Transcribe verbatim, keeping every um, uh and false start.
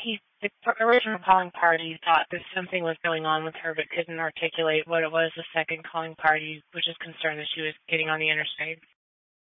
he, the original calling party thought that something was going on with her but couldn't articulate what it was. The second calling party was just concerned that she was getting on the interstate.